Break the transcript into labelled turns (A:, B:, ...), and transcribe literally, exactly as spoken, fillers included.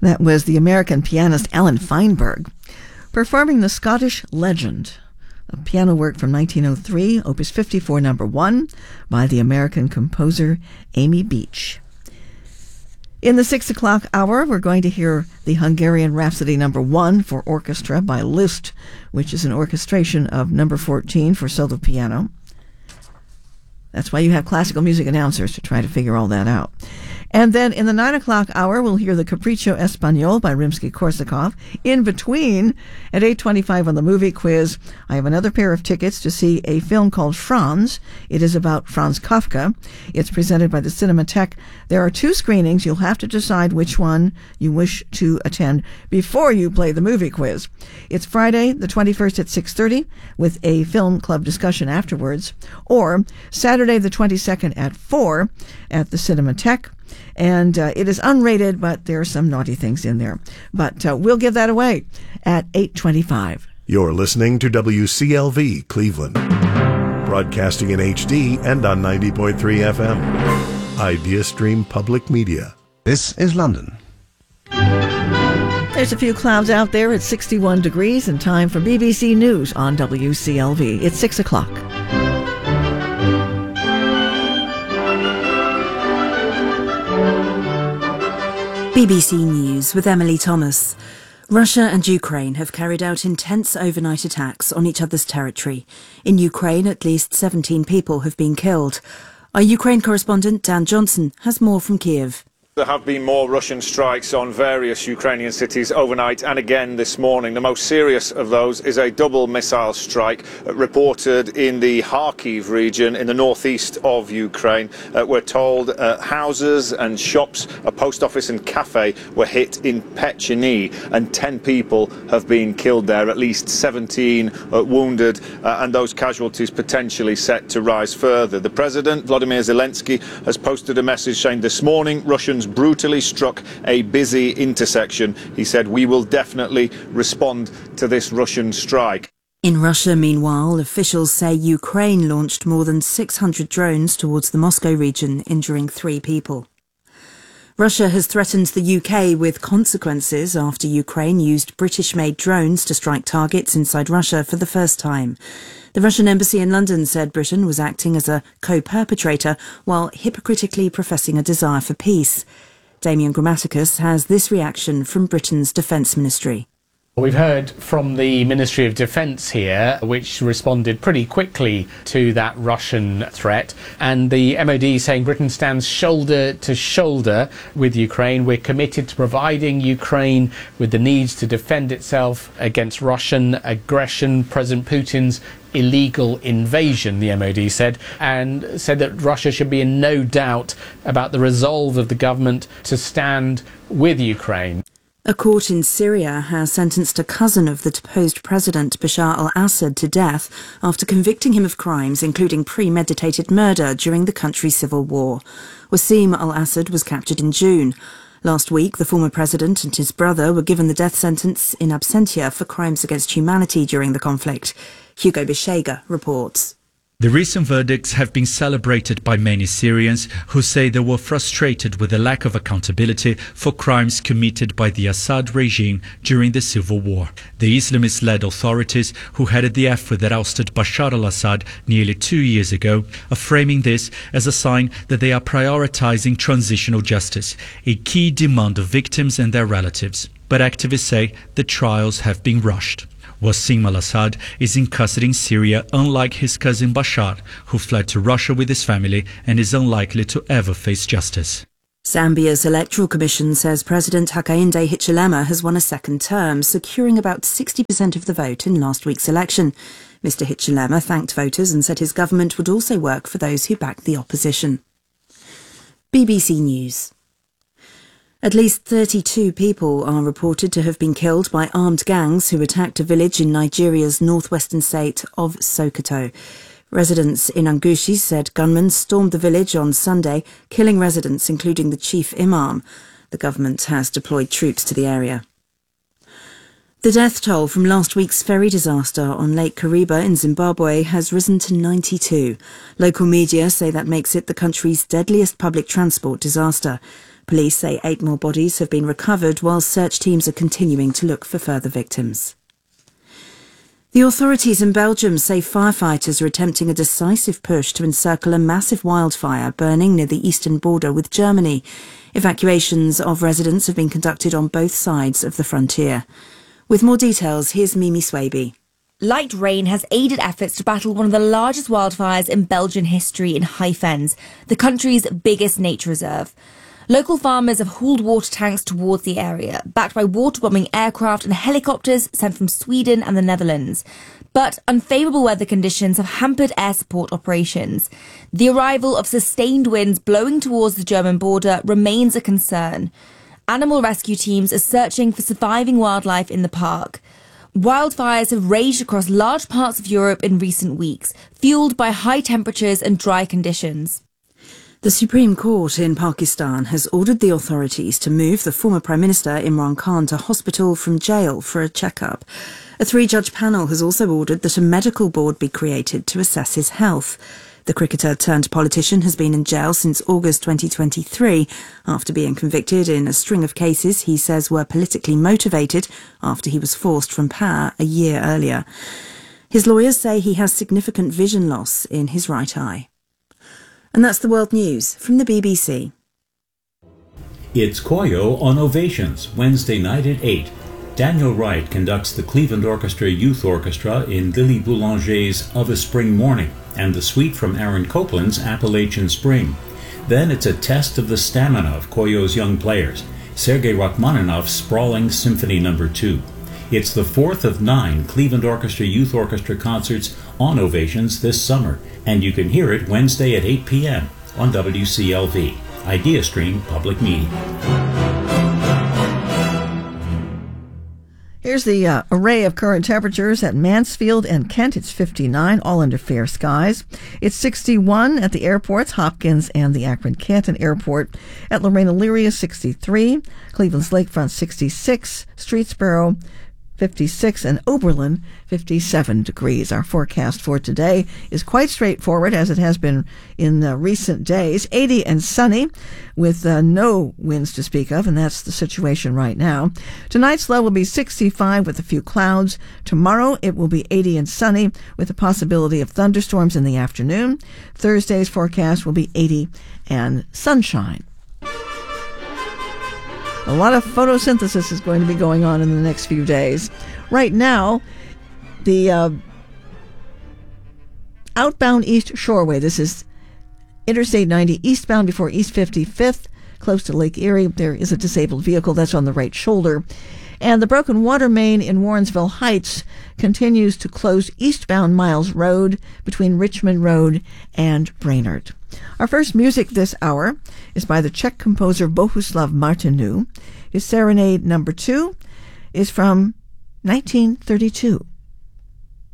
A: That was the American pianist Alan Feinberg performing the Scottish Legend, a piano work from nineteen oh three, Opus fifty-four, number one, by the American composer Amy Beach. In the six o'clock hour, we're going to hear the Hungarian Rhapsody number one for orchestra by Liszt, which is an orchestration of number fourteen for solo piano. That's why you have classical music announcers, to try to figure all that out. And then in the nine o'clock hour, we'll hear the Capriccio Espagnol by Rimsky-Korsakov. In between, at eight twenty-five on the movie quiz, I have another pair of tickets to see a film called Franz. It is about Franz Kafka. It's presented by the Cinematheque. There are two screenings. You'll have to decide which one you wish to attend before you play the movie quiz. It's Friday, the twenty-first at six thirty, with a film club discussion afterwards, or Saturday, the twenty-second at four at the Cinematheque. And uh, it is unrated, but there are some naughty things in there. But uh, we'll give that away at eight twenty-five.
B: You're listening to W C L V Cleveland, broadcasting in H D and on ninety point three F M. IdeaStream Public Media.
C: This is London.
A: There's a few clouds out there. It's sixty-one degrees and time for B B C News on W C L V. It's six o'clock.
D: B B C News with Emily Thomas. Russia and Ukraine have carried out intense overnight attacks on each other's territory. In Ukraine, at least seventeen people have been killed. Our Ukraine correspondent Dan Johnson has more from Kiev.
E: There have been more Russian strikes on various Ukrainian cities overnight and again this morning. The most serious of those is a double missile strike reported in the Kharkiv region in the northeast of Ukraine. Uh, we're told uh, houses and shops, a post office and cafe were hit in Pecheny, and ten people have been killed there, at least seventeen uh, wounded, uh, and those casualties potentially set to rise further. The President, Volodymyr Zelensky, has posted a message saying this morning Russians brutally struck a busy intersection. He said, "We will definitely respond to this Russian strike."
D: In Russia, meanwhile, officials say Ukraine launched more than six hundred drones towards the Moscow region, injuring three people. Russia has threatened the U K with consequences after Ukraine used British-made drones to strike targets inside Russia for the first time. The Russian embassy in London said Britain was acting as a co-perpetrator while hypocritically professing a desire for peace. Damian Grammaticus has this reaction from Britain's Defence Ministry.
F: We've heard from the Ministry of Defence here, which responded pretty quickly to that Russian threat, and the M O D saying Britain stands shoulder to shoulder with Ukraine. We're committed to providing Ukraine with the needs to defend itself against Russian aggression, President Putin's illegal invasion, the M O D said, and said that Russia should be in no doubt about the resolve of the government to stand with Ukraine.
D: A court in Syria has sentenced a cousin of the deposed president, Bashar al-Assad, to death after convicting him of crimes including premeditated murder during the country's civil war. Wassim al-Assad was captured in June. Last week, the former president and his brother were given the death sentence in absentia for crimes against humanity during the conflict. Hugo Bishega reports.
G: The recent verdicts have been celebrated by many Syrians who say they were frustrated with the lack of accountability for crimes committed by the Assad regime during the civil war. The Islamist-led authorities who headed the effort that ousted Bashar al-Assad nearly two years ago are framing this as a sign that they are prioritizing transitional justice, a key demand of victims and their relatives. But activists say the trials have been rushed. Wassim al-Assad is in custody in Syria, unlike his cousin Bashar, who fled to Russia with his family and is unlikely to ever face justice.
D: Zambia's Electoral Commission says President Hakainde Hichilema has won a second term, securing about sixty percent of the vote in last week's election. Mister Hichilema thanked voters and said his government would also work for those who backed the opposition. B B C News. At least thirty-two people are reported to have been killed by armed gangs who attacked a village in Nigeria's northwestern state of Sokoto. Residents in Angushi said gunmen stormed the village on Sunday, killing residents including the chief imam. The government has deployed troops to the area. The death toll from last week's ferry disaster on Lake Kariba in Zimbabwe has risen to ninety-two. Local media say that makes it the country's deadliest public transport disaster. Police say eight more bodies have been recovered while search teams are continuing to look for further victims. The authorities in Belgium say firefighters are attempting a decisive push to encircle a massive wildfire burning near the eastern border with Germany. Evacuations of residents have been conducted on both sides of the frontier. With more details, here's Mimi Swaby.
C: Light rain has aided efforts to battle one of the largest wildfires in Belgian history in High Fens, the country's biggest nature reserve. Local farmers have hauled water tanks towards the area, backed by water-bombing aircraft and helicopters sent from Sweden and the Netherlands. But unfavourable weather conditions have hampered air support operations. The arrival of sustained winds blowing towards the German border remains a concern. Animal rescue teams are searching for surviving wildlife in the park. Wildfires have raged across large parts of Europe in recent weeks, fuelled by high temperatures and dry conditions.
D: The Supreme Court in Pakistan has ordered the authorities to move the former Prime Minister Imran Khan to hospital from jail for a checkup. A three-judge panel has also ordered that a medical board be created to assess his health. The cricketer-turned-politician has been in jail since August twenty twenty-three after being convicted in a string of cases he says were politically motivated after he was forced from power a year earlier. His lawyers say he has significant vision loss in his right eye. And that's the world news from the B B C.
H: It's Koyo on Ovations, Wednesday night at eight. Daniel Wright conducts the Cleveland Orchestra Youth Orchestra in Lily Boulanger's Of a Spring Morning and the suite from Aaron Copland's Appalachian Spring. Then it's a test of the stamina of Koyo's young players, Sergei Rachmaninoff's sprawling Symphony Number two. It's the fourth of nine Cleveland Orchestra Youth Orchestra concerts on Ovations this summer, and you can hear it Wednesday at eight p.m. on W C L V, IdeaStream Public Media.
A: Here's the uh, array of current temperatures at Mansfield and Kent. It's fifty-nine, all under fair skies. It's sixty-one at the airports, Hopkins and the Akron-Canton Airport. At Lorraine-Elyria, sixty-three. Cleveland's Lakefront, sixty-six. Streetsboro, fifty-six, and Oberlin, fifty-seven degrees. Our forecast for today is quite straightforward, as it has been in uh, recent days. eighty and sunny, with uh, no winds to speak of, and that's the situation right now. Tonight's low will be sixty-five with a few clouds. Tomorrow it will be eighty and sunny, with the possibility of thunderstorms in the afternoon. Thursday's forecast will be eighty and sunshine. A lot of photosynthesis is going to be going on in the next few days. Right now, the uh, outbound East Shoreway, this is Interstate ninety eastbound before East fifty-fifth, close to Lake Erie. There is a disabled vehicle that's on the right shoulder. And the broken water main in Warrensville Heights continues to close eastbound Miles Road between Richmond Road and Brainerd. Our first music this hour is by the Czech composer Bohuslav Martinu. His Serenade Number Two is from nineteen thirty-two.